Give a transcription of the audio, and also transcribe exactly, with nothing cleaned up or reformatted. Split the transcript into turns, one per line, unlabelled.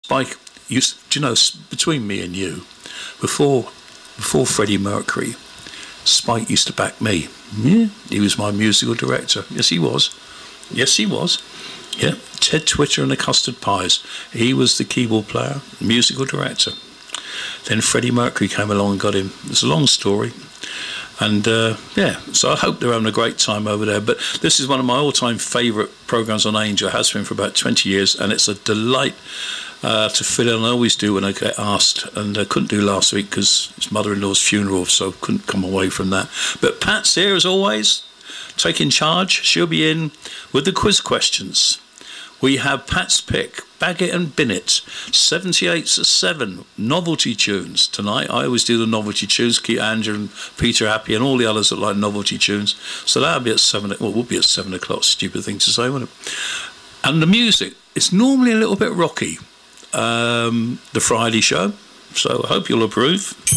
Spike used, do you know, between me and you, before before Freddie Mercury, Spike used to back me. Yeah, he was my musical director. Yes, he was. Yes, he was. Yeah, Ted Twitter and the Custard Pies. He was the keyboard player, musical director. Then Freddie Mercury came along and got him. It's a long story. And, uh, yeah, so I hope they're having a great time over there. But this is one of my all-time favourite programmes on Angel. It has been for about twenty years, and it's a delight uh, to fill in. I always do when I get asked, and I couldn't do last week because it's mother-in-law's funeral, so couldn't come away from that. But Pat's here, as always, taking charge. She'll be in with the quiz questions. We have Pat's pick, Baggett and Binnett, seventy-eight to seven, novelty tunes tonight. I always do the novelty tunes, keep Andrew and Peter happy and all the others that like novelty tunes. So that'll be at seven, well, it will be at seven o'clock, stupid thing to say, won't it? And the music, it's normally a little bit rocky, um, the Friday show, so I hope you'll approve.